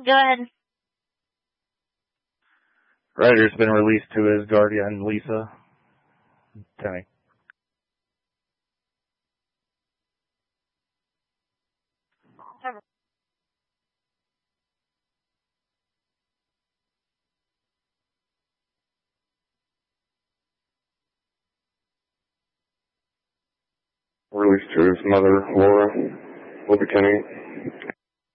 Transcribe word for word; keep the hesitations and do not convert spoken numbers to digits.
Go ahead. Ryder's been released to his guardian, Lisa. Tell me. Released to his mother, Laura Lobby Kenny.